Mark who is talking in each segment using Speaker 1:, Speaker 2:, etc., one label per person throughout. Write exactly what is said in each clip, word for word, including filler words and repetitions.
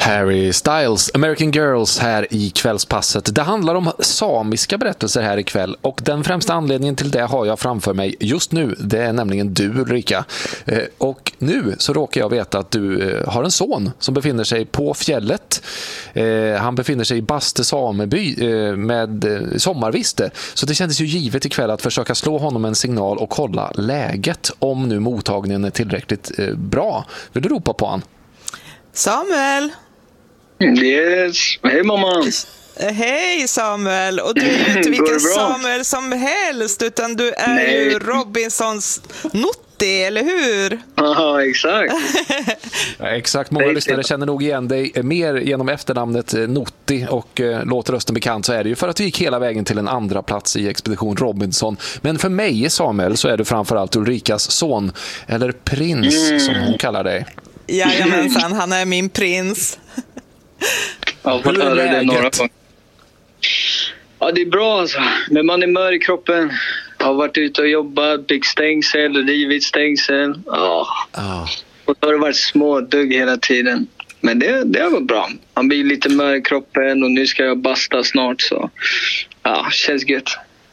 Speaker 1: Harry Styles, American Girls här i kvällspasset. Det handlar om samiska berättelser här ikväll och den främsta anledningen till det har jag framför mig just nu. Det är nämligen du, Ulrika. Och nu så råkar jag veta att du har en son som befinner sig på fjället. Han befinner sig i Baste sameby med sommarviste. Så det kändes ju givet ikväll att försöka slå honom en signal och kolla läget om nu mottagningen är tillräckligt bra. Vill du ropa på han?
Speaker 2: Samuel!
Speaker 3: Yes, hej mamma!
Speaker 2: Hej Samuel! Och du är ju inte vilken Samuel som helst, utan du är Nej. ju Robinsons Nutti, eller hur?
Speaker 3: Ja, exakt.
Speaker 1: Ja, exakt, många lyssnare känner nog igen dig mer genom efternamnet Nutti och eh, låter rösten bekant, så är det ju för att du gick hela vägen till en andra plats i Expedition Robinson. Men för mig, Samuel, så är du framförallt Ulrikas son, eller prins mm. som hon kallar dig.
Speaker 2: Jajamensan, han är min prins.
Speaker 3: Ja, hur är det några Ja, det är bra alltså. Men man är mör i kroppen. Jag har varit ute och jobbat, byggt stängsel, rivit stängsel. Ja. Oh. Och då har det varit små dugg hela tiden. Men det, det har gått bra. Man blir lite mör i kroppen och nu ska jag basta snart, så ja, känns gött.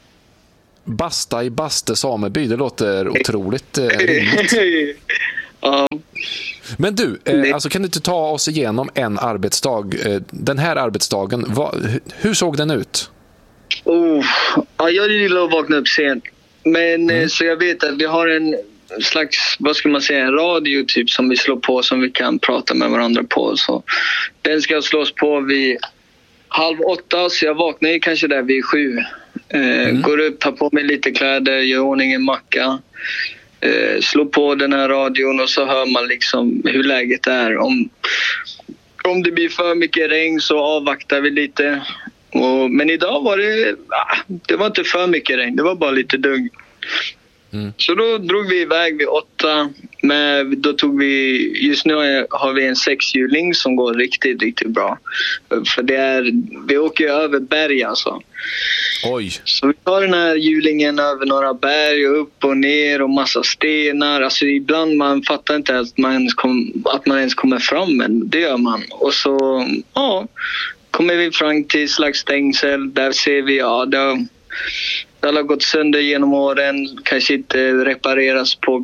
Speaker 1: Basta i Baste sameby, det låter otroligt eh, rimligt.
Speaker 3: Ja.
Speaker 1: Men du, eh, alltså kan du inte ta oss igenom en arbetsdag? Eh, den här arbetsdagen, vad, hur såg den ut?
Speaker 3: Oh, ja, jag gillar att vakna upp sent. Men mm. så jag vet att vi har en slags, vad ska man säga, en radio typ som vi slår på, som vi kan prata med varandra på. Så den ska slås på vid halv åtta, så jag vaknar ju kanske där vid sju. Eh, mm. Går upp, tar på mig lite kläder, gör ordning en macka. Eh, slå på den här radion och så hör man liksom hur läget är. Om, om det blir för mycket regn så avvaktar vi lite. Och, men idag var det, ah, det var inte för mycket regn, det var bara lite dugg. Mm. Så då drog vi iväg vid åtta. Men då tog vi, just nu har vi en sexhjuling som går riktigt, riktigt bra. För det är, vi åker över berg alltså.
Speaker 1: Oj.
Speaker 3: Så vi tar den här hjulingen över några berg och upp och ner och massa stenar. Alltså ibland man fattar inte att man ens, kom, att man ens kommer fram, men det gör man. Och så, ja, kommer vi fram till slags stängsel. Där ser vi, ja, det har, det har gått sönder genom åren. Kanske inte repareras på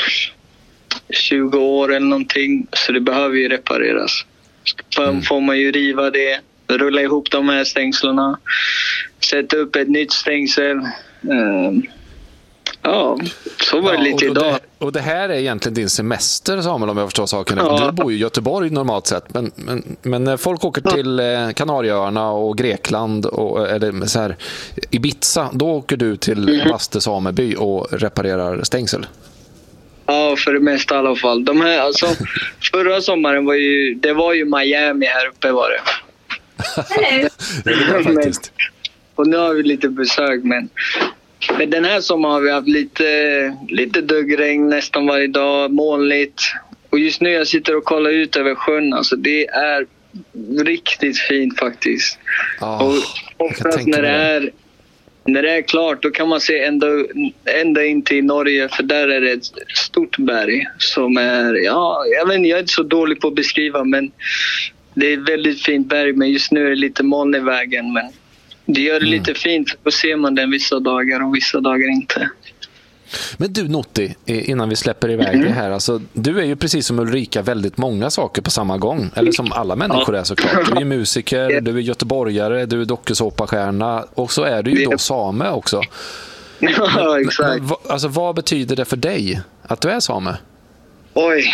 Speaker 3: tjugo år eller någonting. Så det behöver ju repareras. För mm. får man ju riva det, rulla ihop de här stängslarna, sätta upp ett nytt stängsel. Um, ja, så var det ja, lite och, idag.
Speaker 1: Och det, och det här är egentligen din semester, Samuel, om jag förstår saken. Ja. Du bor ju i Göteborg normalt sett, men, men, men när folk åker ja. till Kanarieöarna och Grekland och, eller så här, Ibiza, då åker du till mm. Baste sameby och reparerar stängsel.
Speaker 3: Ja, för det mesta i alla fall. De här, alltså, förra sommaren var ju, det var ju Miami här uppe var det.
Speaker 1: Det är bra faktiskt.
Speaker 3: Och nu har vi lite besök, men, men den här sommaren har vi haft lite, lite duggregn nästan varje dag, molnigt. Och just nu jag sitter och kollar ut över sjön, alltså det är riktigt fint faktiskt. Oh, och oftast när det är När det är klart, då kan man se ända, ända in till Norge, för där är det ett stort berg som är, ja, jag vet inte, jag är inte så dålig på att beskriva, men det är ett väldigt fint berg, men just nu är det lite moln i vägen, men det gör det mm. lite fint, för då ser man den vissa dagar och vissa dagar inte.
Speaker 1: Men du Nutti, innan vi släpper iväg mm. det här, alltså, du är ju precis som Ulrika väldigt många saker på samma gång, eller som alla människor är såklart. Du är musiker, du är göteborgare, du är dokusåpastjärna och så är du ju då same också.
Speaker 3: Ja, exakt.
Speaker 1: Men, alltså, vad betyder det för dig att du är same?
Speaker 3: Oj.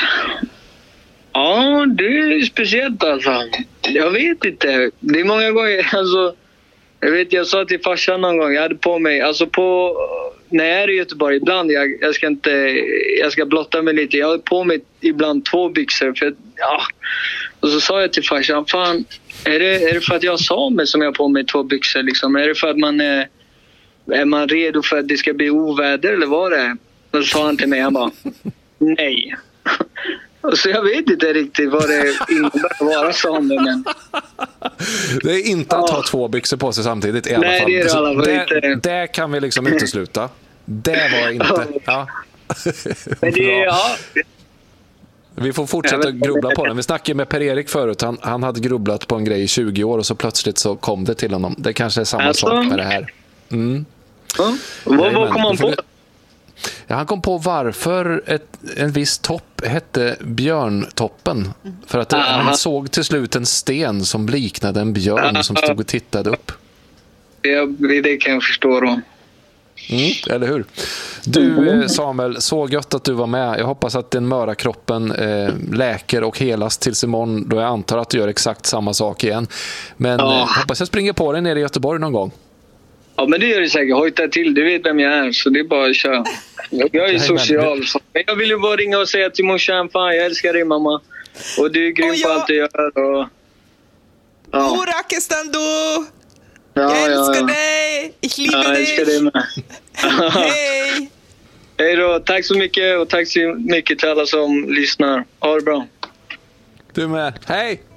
Speaker 3: Ja, det är speciellt alltså. Jag vet inte. Det är många gånger, alltså, jag vet, jag sa till farsan någon gång, jag hade på mig, alltså på, när jag är i Göteborg ibland, jag, jag ska inte, jag ska blotta mig lite, jag har på mig ibland två byxor, för ja. Och så sa jag till farsan, fan, är det, är det för att jag sa mig som jag har på mig två byxor liksom? Är det för att man är, är man redo för att det ska bli oväder eller vad det är? Och så sa han till mig, han bara, nej. Så jag vet inte riktigt vad det innebär att vara same, men
Speaker 1: det är inte att ha två byxor på sig samtidigt i alla
Speaker 3: Nej,
Speaker 1: fall.
Speaker 3: Det, är det, alla
Speaker 1: det, det kan vi liksom utesluta. Det var inte. Ja.
Speaker 3: Men det, ja.
Speaker 1: Vi får fortsätta grubbla på den. Vi snackade med Per-Erik förut. Han, han hade grubblat på en grej i tjugo år och så plötsligt så kom det till honom. Det kanske är samma alltså. sak med det här. Mm.
Speaker 3: Ja. Vad, vad kom han på?
Speaker 1: Ja, han kom på varför ett, en viss topp hette Björntoppen. För att det, han såg till slut en sten som liknade en björn som stod och tittade upp.
Speaker 3: Ja, det kan jag förstå då.
Speaker 1: Mm, eller hur? Du Samuel, så gött att du var med. Jag hoppas att den möra kroppen eh, läker och helas tills imorgon, då jag antar att du gör exakt samma sak igen. Men ja. eh, hoppas jag springer på dig nere i Göteborg någon gång.
Speaker 3: Ja, men det gör det säkert. Hojta till, du vet vem jag är, så det är bara att köra. Jag är social. Så jag vill ju bara ringa och säga till morsan, fan jag älskar dig mamma. Och du är grym på allt du gör. Och...
Speaker 2: Ja. Oh, Rakestan du! Ja, jag älskar ja, ja. dig! Ich liebe
Speaker 3: ja, jag älskar dig med.
Speaker 2: Hej!
Speaker 3: Hej då, tack så mycket och tack så mycket till alla som lyssnar. Ha det bra.
Speaker 1: Du med. Hej!